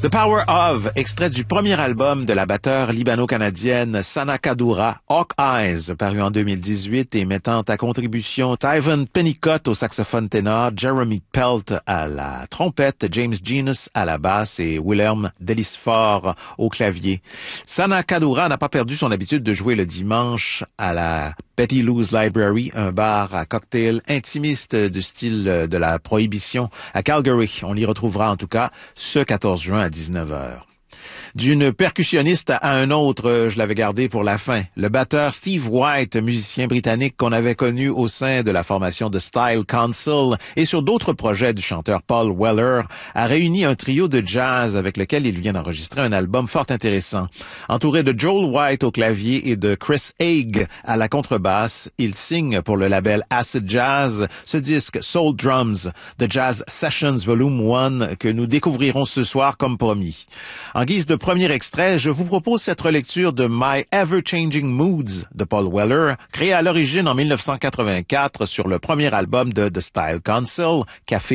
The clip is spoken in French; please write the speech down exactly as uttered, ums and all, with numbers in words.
The Power of, extrait du premier album de la batteure libano-canadienne Sana Kaddoura, Hawk Eyes, paru en deux mille dix-huit et mettant à contribution Tyven Pennicott au saxophone ténor, Jeremy Pelt à la trompette, James Genus à la basse et Willem Delisfort au clavier. Sana Kaddoura n'a pas perdu son habitude de jouer le dimanche à la Betty Lou's Library, un bar à cocktail intimiste du style de la prohibition à Calgary. On l'y retrouvera en tout cas ce quatorze juin à dix-neuf heures. D'une percussionniste à un autre, je l'avais gardé pour la fin. Le batteur Steve White, musicien britannique qu'on avait connu au sein de la formation de Style Council et sur d'autres projets du chanteur Paul Weller, a réuni un trio de jazz avec lequel il vient d'enregistrer un album fort intéressant. Entouré de Joel White au clavier et de Chris Haig à la contrebasse, il signe pour le label Acid Jazz ce disque Soul Drums, The Jazz Sessions Volume un que nous découvrirons ce soir comme promis. En guise de premier extrait, je vous propose cette relecture de My Ever-Changing Moods de Paul Weller, créé à l'origine en mille neuf cent quatre-vingt-quatre sur le premier album de The Style Council, Café